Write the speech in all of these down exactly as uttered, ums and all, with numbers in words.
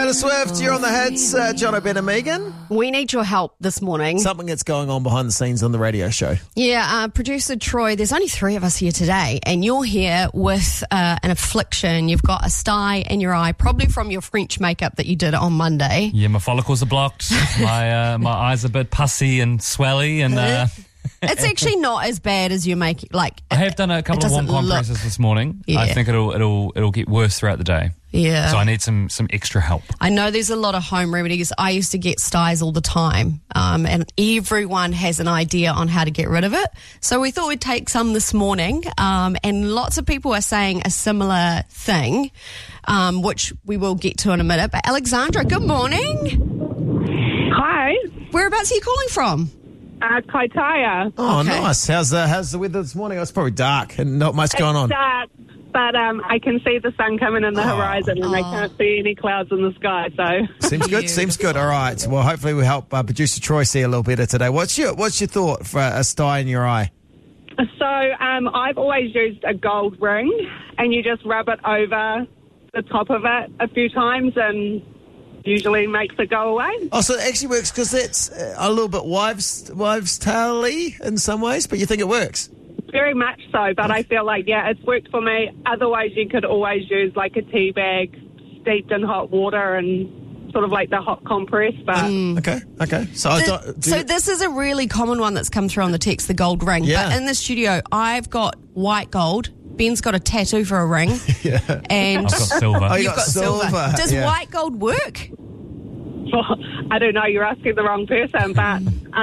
Taylor Swift, you're on the hits. Uh, John O'Brien and Megan. We need your help this morning. Something that's going on behind the scenes on the radio show. Yeah, uh, producer Troy, there's only three of us here today, and you're here with uh, an affliction. You've got a sty in your eye, probably from your French makeup that you did on Monday. Yeah, my follicles are blocked. my uh, my eyes are a bit pussy and swelly, and uh, It's actually not as bad as you make it. Like, I have done a couple of warm doesn't look- compresses this morning. Yeah. I think it'll it'll it'll get worse throughout the day. Yeah. So I need some some extra help. I know there's a lot of home remedies. I used to get styes all the time, um, and everyone has an idea on how to get rid of it. So we thought we'd take some this morning, um, and lots of people are saying a similar thing, um, which we will get to in a minute. But Alexandra, good morning. Hi, Whereabouts are you calling from? uh, Kaitaia. Oh, Okay. nice. How's the, how's the weather this morning? Oh, it's probably dark and not much going on. It's dark, but um, I can see the sun coming in the horizon, and I can't see any clouds in the sky. So Seems good. Seems good. All right. Well, hopefully we help uh, producer Troy see a little better today. What's your What's your thought for a sty in your eye? So um, I've always used a gold ring, and you just rub it over the top of it a few times, and usually makes it go away. Oh, so it actually works because it's uh, a little bit wives wives tale-y in some ways, but you think it works? Very much so, but I feel like, yeah, it's worked for me. Otherwise, you could always use like a tea bag steeped in hot water and sort of like the hot compress, but... Okay. Okay. So I The- don't. Do so you- this is a really common one that's come through on the text, the gold ring. Yeah. But in the studio, I've got white gold. Ben's got a tattoo for a ring. yeah. And I've got silver. Oh, you you've got got silver. silver, Does yeah. white gold work? I don't know, you're asking the wrong person, but...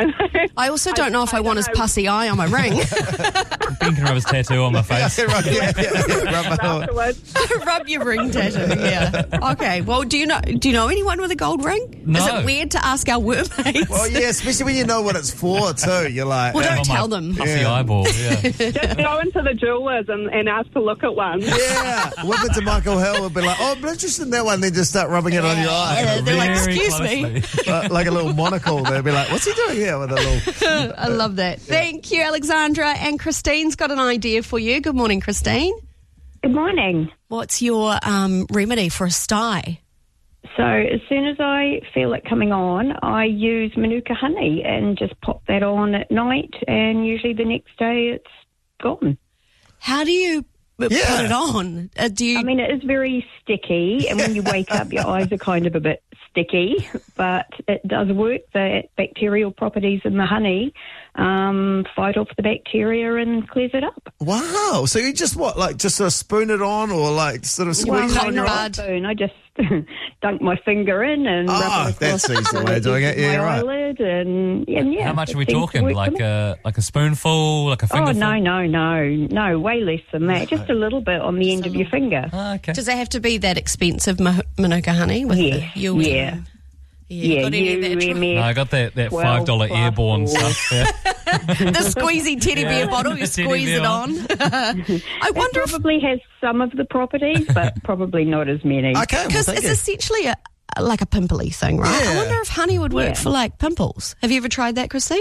I also don't know if I, want his know. pussy eye on my ring. Ben can rub his tattoo on my face. Right, yeah, yeah, yeah. Rub it on. Afterwards. Rub your ring tattoo, yeah. Okay, well, do you know do you know anyone with a gold ring? No. Is it weird to ask our workmates? Well, yeah, especially when you know what it's for too. You're like, Well, uh, don't On my tell them. Puffy Yeah. eyeball. Yeah. Just go into the jewellers and, and ask to look at one. yeah. Whip it to Michael Hill and be like, oh, I'm interested in that one. Then just start rubbing it on your eye. Yeah, they're like, Very excuse me. closely. Uh, like a little monocle. They'll be like, what's he doing here with a little... I love that. Thank you, Alexandra. And Christine's got an idea for you. Good morning, Christine. Good morning. What's your um, remedy for a sty? So as soon as I feel it coming on, I use Manuka honey and just pop that on at night, and usually the next day it's gone. How do you uh, Yeah. put it on? Uh, do you? I mean, it is very sticky, and when you wake up, your eyes are kind of a bit sticky, but it does work. The bacterial properties in the honey um, fight off the bacteria and clears it up. Wow. So you just what, like just sort of spoon it on or like sort of Well, squeeze it cotton on your not eye? bud. spoon. I just dunk my finger in and Ah, rub it across that's the easy the way of doing it. edges of Yeah, my right. eyelid, and, and yeah. How much it are we seems to talking? work for Like me. a like a spoonful, like a Oh, fingerful? no, no, no. No, way less than that. Just a little bit on the end of your finger. Ah, okay. Does it have to be that expensive ma- Manuka honey? With Yes, the U M? yeah. Yeah, got any of that tr- No, I got that, that twelve five dollar plus airborne four. stuff. Yeah. the squeezy teddy bear Yeah. bottle, you The teddy squeeze bear it on. I It wonder if, probably has some of the properties, but probably not as many. Okay, well, because thank it's you. essentially a, like a pimply thing, right? I Yeah. wonder if honey would work Yeah. for like pimples. Have you ever tried that, Christine?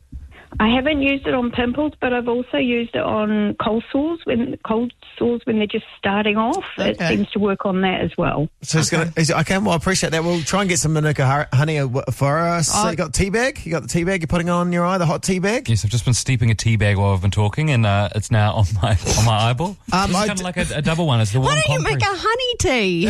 I haven't used it on pimples, but I've also used it on cold sores when cold sores when they're just starting off. It Okay. seems to work on that as well. So it's gonna. Is, okay, well, I appreciate that. We'll try and get some Manuka hu- honey uh, for us. So Oh. you got tea bag? You got the tea bag you're putting on your eye, the hot tea bag? Yes, I've just been steeping a tea bag while I've been talking, and uh, it's now on my on my eyeball. Um, it's I kind d- of like a, a double one. It's the Why warm don't you make compress. a honey tea?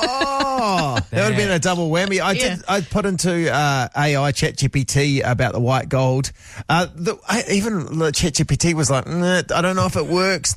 Oh, that would have been a double whammy. I Yeah. did. I put into uh, A I ChatGPT about the white gold. Uh, the, I, even the ChatGPT was like, nah, I don't know if it works.